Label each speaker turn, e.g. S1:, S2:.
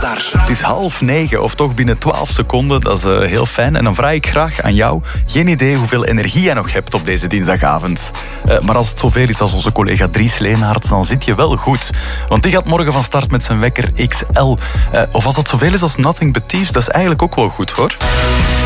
S1: Radar.
S2: Het is 8:30 of toch binnen 12 seconden. Dat is heel fijn. En dan vraag ik graag aan jou. Geen idee hoeveel energie jij nog hebt op deze dinsdagavond. Maar als het zoveel is als onze collega Dries Leenaerts, dan zit je wel goed. Want die gaat morgen van start met zijn wekker XL. Of als dat zoveel is als Nothing But Thieves, dat is eigenlijk ook wel goed, hoor.